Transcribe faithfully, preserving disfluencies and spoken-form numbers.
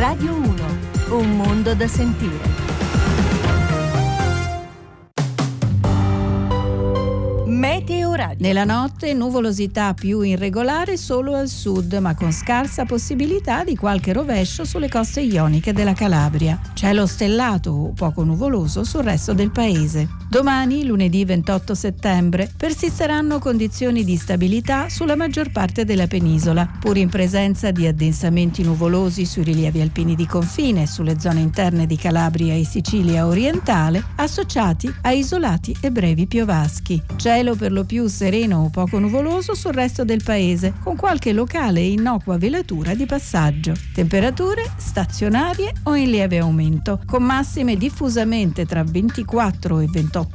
Radio uno, un mondo da sentire. Meteo Radio. Nella notte nuvolosità più irregolare solo al sud, ma con scarsa possibilità di qualche rovescio sulle coste ioniche della Calabria. Cielo stellato o poco nuvoloso sul resto del paese. Domani, lunedì ventotto settembre, persisteranno condizioni di stabilità sulla maggior parte della penisola, pur in presenza di addensamenti nuvolosi sui rilievi alpini di confine e sulle zone interne di Calabria e Sicilia orientale, associati a isolati e brevi piovaschi. Cielo per lo più sereno o poco nuvoloso sul resto del paese, con qualche locale e innocua velatura di passaggio. Temperature stazionarie o in lieve aumento, con massime diffusamente tra ventiquattro e ventotto